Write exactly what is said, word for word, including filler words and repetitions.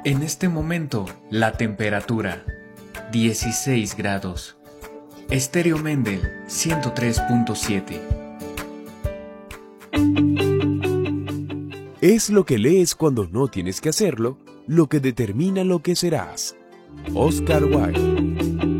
En este momento, la temperatura, dieciséis grados. Estéreo Mendel, ciento tres punto siete. Es lo que lees cuando no tienes que hacerlo, lo que determina lo que serás. Oscar Wilde.